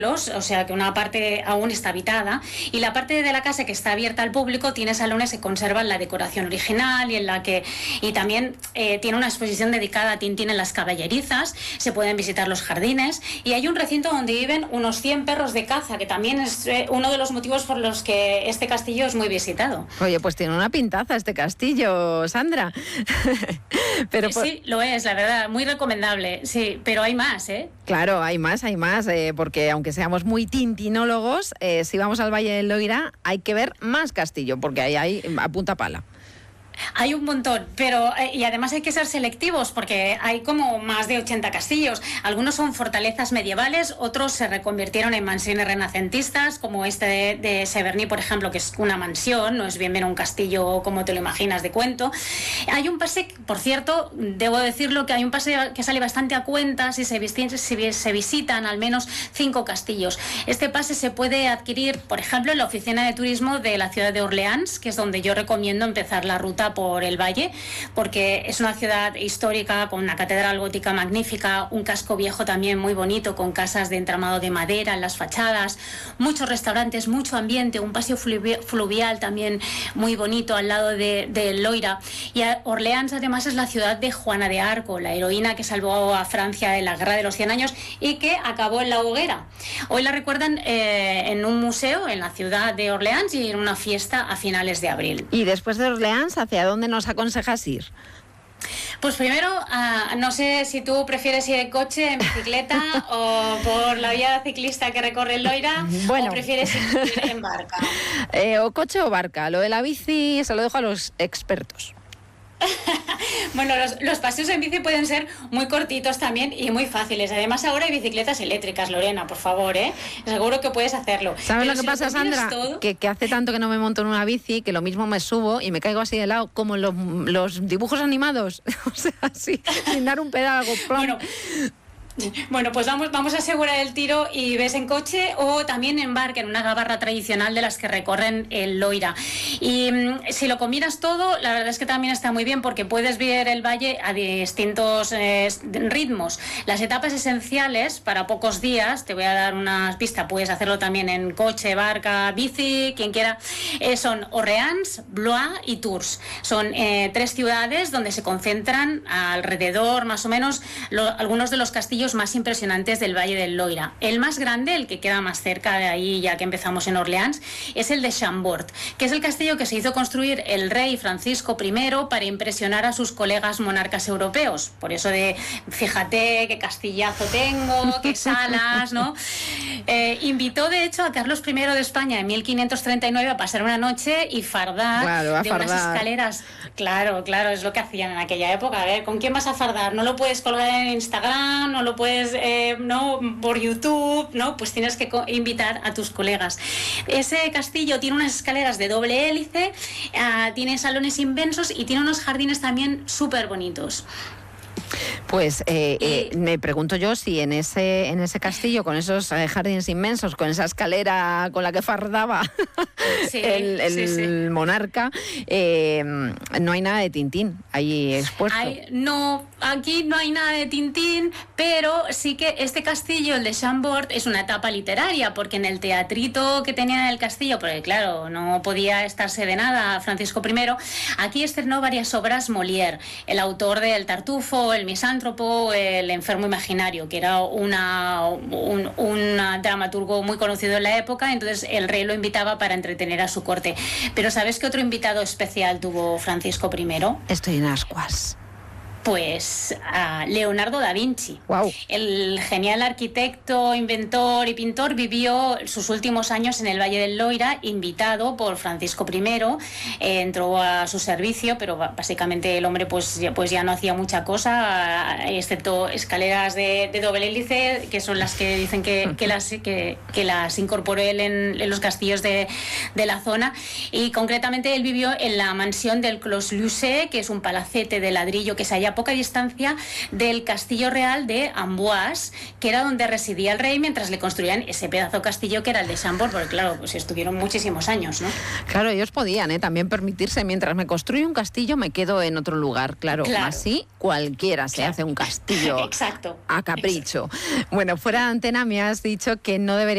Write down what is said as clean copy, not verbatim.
o sea que una parte aún está habitada, y la parte de la casa que está abierta al público tiene salones que conservan la decoración original y también tiene una exposición dedicada a Tintín en las caballerizas. Se pueden visitar los jardines y hay un recinto donde viven unos 100 perros de caza, que también es uno de los motivos por los que este castillo es muy visitado. Oye, pues tiene una pintaza este castillo, Sandra. Pero sí, lo es, la verdad, muy recomendable, sí, pero hay más, ¿eh? Claro, hay más, porque aunque seamos muy tintinólogos, si vamos al Valle del Loira hay que ver más castillo, porque ahí hay a punta pala. Hay un montón, pero y además hay que ser selectivos porque hay como más de 80 castillos. Algunos son fortalezas medievales, otros se reconvirtieron en mansiones renacentistas, como este de Severny, por ejemplo, que es una mansión, no es bien un castillo como te lo imaginas de cuento. Hay un pase, por cierto, debo decirlo, que hay un pase que sale bastante a cuenta si se visitan al menos 5 castillos. Este pase se puede adquirir, por ejemplo, en la oficina de turismo de la ciudad de Orleans, que es donde yo recomiendo empezar la ruta por el valle, porque es una ciudad histórica con una catedral gótica magnífica, un casco viejo también muy bonito con casas de entramado de madera en las fachadas, muchos restaurantes, mucho ambiente, un paseo fluvial también muy bonito al lado del Loira. Y Orleans además es la ciudad de Juana de Arco, la heroína que salvó a Francia en la Guerra de los 100 años y que acabó en la hoguera. Hoy la recuerdan en un museo en la ciudad de Orleans y en una fiesta a finales de abril. Y después de Orleans, ¿hacia dónde nos aconsejas ir? Pues primero, no sé si tú prefieres ir en coche, en bicicleta o por la vía ciclista que recorre el Loira, o prefieres ir en barca. O coche o barca. Lo de la bici se lo dejo a los expertos. Bueno, los paseos en bici pueden ser muy cortitos también y muy fáciles. Además, ahora hay bicicletas eléctricas, Lorena, por favor, ¿eh? Seguro que puedes hacerlo. ¿Sabes lo que pasa, Sandra? Que hace tanto que no me monto en una bici, que lo mismo me subo y me caigo así de lado, como en los dibujos animados. O sea, así, sin dar un pedal. Bueno, pues vamos a asegurar el tiro y ves en coche o también en barca, en una gabarra tradicional de las que recorren el Loira. Y si lo combinas todo, la verdad es que también está muy bien porque puedes ver el valle a distintos ritmos. Las etapas esenciales para pocos días, te voy a dar una pista, puedes hacerlo también en coche, barca, bici, quien quiera, son Orleans, Blois y Tours. Son 3 ciudades donde se concentran alrededor, más o menos, algunos de los castillos más impresionantes del Valle del Loira. El más grande, el que queda más cerca de ahí, ya que empezamos en Orleans, es el de Chambord, que es el castillo que se hizo construir el rey Francisco I para impresionar a sus colegas monarcas europeos. Por eso de, fíjate qué castillazo tengo, qué salas, ¿no? Invitó, de hecho, a Carlos I de España en 1539 a pasar una noche y fardar unas escaleras. Claro, es lo que hacían en aquella época. A ver, ¿con quién vas a fardar? No lo puedes colgar en Instagram, no lo puedes, no, por YouTube, ¿no? Pues tienes que invitar a tus colegas. Ese castillo tiene unas escaleras de doble hélice, tiene salones inmensos y tiene unos jardines también súper bonitos. Pues me pregunto yo si en ese castillo, con esos jardines inmensos, con esa escalera con la que fardaba el monarca, no hay nada de Tintín ahí expuesto. No, aquí no hay nada de Tintín, pero sí que este castillo, el de Chambord, es una etapa literaria, porque en el teatrito que tenía en el castillo, porque claro, no podía estarse de nada Francisco I, aquí estrenó varias obras Molière, el autor de El Tartufo, El Misántropo, El enfermo imaginario, que era un dramaturgo muy conocido en la época. Entonces el rey lo invitaba para entretener a su corte. Pero ¿sabes qué otro invitado especial tuvo Francisco I? Estoy en ascuas. Pues a Leonardo da Vinci. Wow. El genial arquitecto, inventor y pintor vivió sus últimos años en el Valle del Loira, invitado por Francisco I, entró a su servicio, pero básicamente el hombre pues ya no hacía mucha cosa, excepto escaleras de doble hélice, que son las que dicen que las incorporó él en los castillos de la zona. Y concretamente él vivió en la mansión del Clos Lucé, que es un palacete de ladrillo que se halla a poca distancia del castillo real de Amboise, que era donde residía el rey mientras le construían ese pedazo castillo que era el de Chambord, porque claro, pues estuvieron muchísimos años, ¿no? Claro, ellos podían también permitirse, mientras me construyo un castillo me quedo en otro lugar, claro. Así cualquiera se hace un castillo. Exacto. A capricho. Exacto. Bueno, fuera de antena me has dicho que no debería